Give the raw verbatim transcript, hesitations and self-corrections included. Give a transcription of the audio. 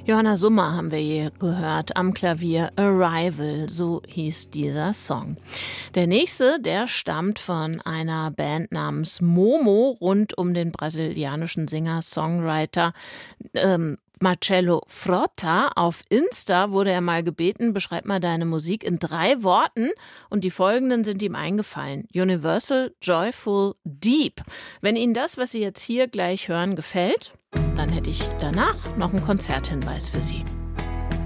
Johanna Summer haben wir hier gehört, am Klavier Arrival, so hieß dieser Song. Der nächste, der stammt von einer Band namens Momo rund um den brasilianischen Singer-Songwriter ähm, Marcelo Frota. Auf Insta wurde er mal gebeten, beschreib mal deine Musik in drei Worten, und die folgenden sind ihm eingefallen. Universal, Joyful, Deep. Wenn Ihnen das, was Sie jetzt hier gleich hören, gefällt, dann hätte ich danach noch einen Konzerthinweis für Sie.